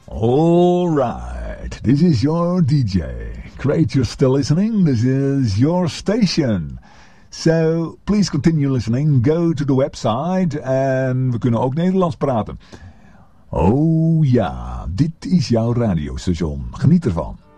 Alright, this is your DJ. Great you're still listening. This is your station. So, please continue listening. Go to the website. En we kunnen ook Nederlands praten. Oh ja, dit is jouw radiostation. Geniet ervan.